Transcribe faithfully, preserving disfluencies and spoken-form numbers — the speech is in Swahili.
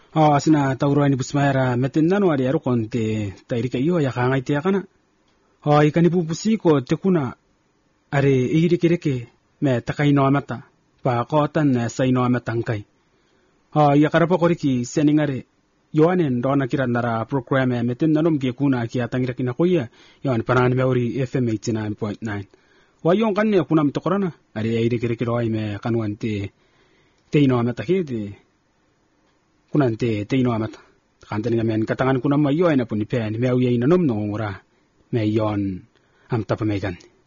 Ah, sina tauruani busmaira metenano ari aro konte tairika iyo ya kanga ite kana. Ah, ikani pupusiko tekuna are irikireke me takaino amata pa kotan na saino amatangkai. Ah, ya karapa koriki seningare yoanen dona kirandara program metenano mke kuna ki atangira kina koya yoan panan meuri F M eighty-nine point nine. Wayon kanne kuna mtokorana ari irikireke roi me kanwante teino amata kete kunante teino amata kante nga men katangan kuna mayo ina puni pen me uye ina nom no ngura me yon am tapa megan